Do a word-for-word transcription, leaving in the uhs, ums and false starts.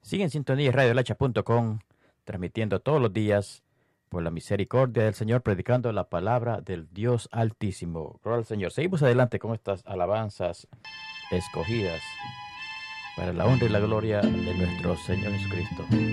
Sigue en sintonía radio lacha punto com, transmitiendo todos los días por la misericordia del Señor, predicando la palabra del Dios Altísimo. Gloria al Señor. Seguimos adelante con estas alabanzas escogidas para la honra y la gloria de nuestro Señor Jesucristo.